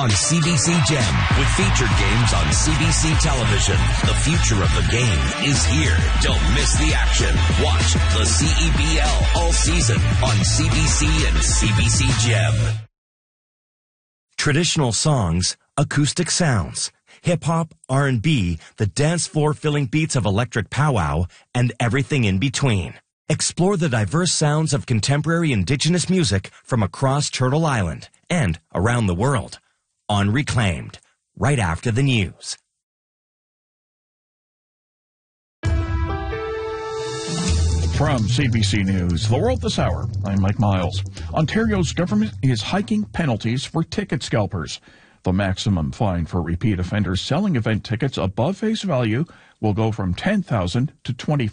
on CBC Gem with featured games on CBC television. The future of the game is here. Don't miss the action. Watch the CEBL all season on CBC and CBC Gem. Traditional songs, acoustic sounds, hip-hop, R&B, the dance floor-filling beats of electric powwow, and everything in between. Explore the diverse sounds of contemporary indigenous music from across Turtle Island and around the world on Reclaimed, right after the news. From CBC News, The World This Hour, I'm Mike Miles. Ontario's government is hiking penalties for ticket scalpers. The maximum fine for repeat offenders selling event tickets above face value will go from $10,000 to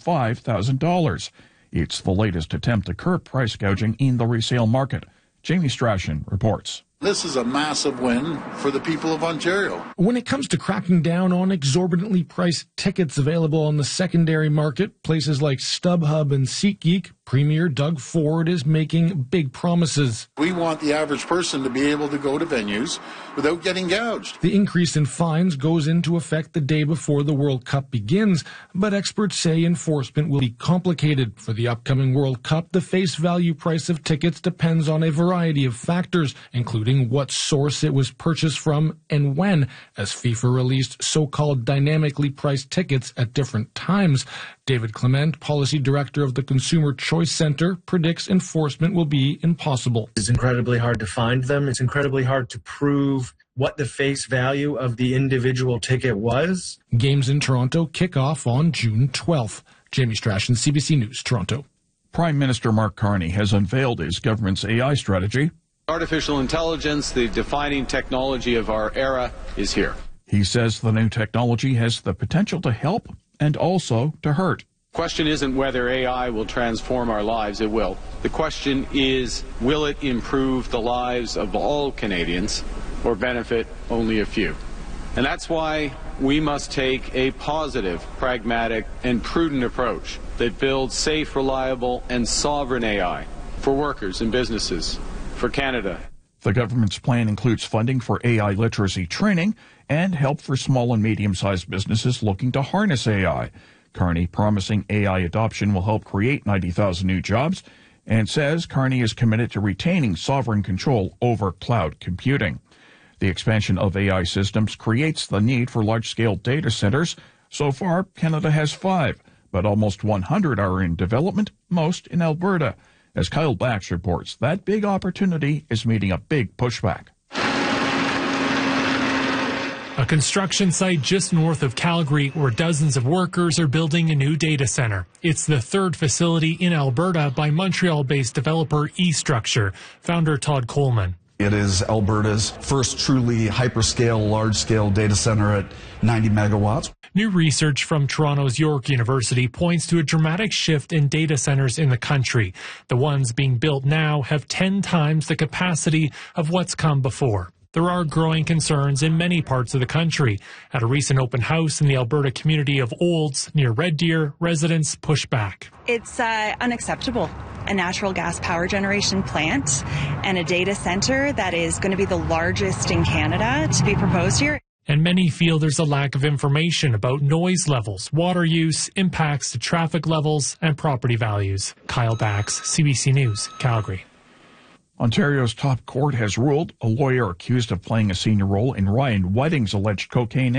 $25,000. It's the latest attempt to curb price gouging in the resale market. Jamie Strachan reports. This is a massive win for the people of Ontario. When it comes to cracking down on exorbitantly priced tickets available on the secondary market, places like StubHub and SeatGeek, Premier Doug Ford is making big promises. We want the average person to be able to go to venues without getting gouged. The increase in fines goes into effect the day before the World Cup begins, but experts say enforcement will be complicated. For the upcoming World Cup, the face value price of tickets depends on a variety of factors, including what source it was purchased from and when, as FIFA released so-called dynamically priced tickets at different times. David Clement, Policy Director of the Consumer Choice Centre, predicts enforcement will be impossible. It's incredibly hard to find them. It's incredibly hard to prove what the face value of the individual ticket was. Games in Toronto kick off on June 12th. Jamie Strachan, CBC News, Toronto. Prime Minister Mark Carney has unveiled his government's AI strategy. Artificial intelligence, the defining technology of our era, is here. He says the new technology has the potential to help and also to hurt. The question isn't whether AI will transform our lives. It will. The question is, will it improve the lives of all Canadians or benefit only a few? And that's why we must take a positive, pragmatic, and prudent approach that builds safe, reliable, and sovereign AI for workers and businesses, for Canada. The government's plan includes funding for AI literacy training and help for small and medium-sized businesses looking to harness AI. Carney promising AI adoption will help create 90,000 new jobs and says Carney is committed to retaining sovereign control over cloud computing. The expansion of AI systems creates the need for large-scale data centers. So far, Canada has 5, but almost 100 are in development, most in Alberta. As Kyle Bax reports, that big opportunity is meeting a big pushback. A construction site just north of Calgary where dozens of workers are building a new data center. It's the third facility in Alberta by Montreal-based developer eStructure, founder Todd Coleman. It is Alberta's first truly hyperscale, large-scale data center at 90 megawatts. New research from Toronto's York University points to a dramatic shift in data centers in the country. The ones being built now have 10 times the capacity of what's come before. There are growing concerns in many parts of the country. At a recent open house in the Alberta community of Olds near Red Deer, residents push back. It's unacceptable. A natural gas power generation plant and a data center that is going to be the largest in Canada to be proposed here. And many feel there's a lack of information about noise levels, water use, impacts to traffic levels, and property values. Kyle Bax, CBC News, Calgary. Ontario's top court has ruled a lawyer accused of playing a senior role in Ryan Whiting's alleged cocaine